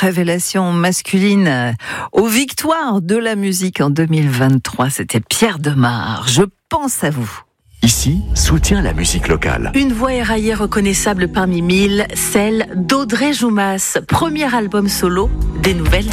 révélation masculine aux victoires de la musique en 2023. C'était Pierre Demar. Je pense à vous. Ici, soutient la musique locale. Une voix éraillée reconnaissable parmi mille, celle d'Audrey Joumas, premier album solo des Nouvelles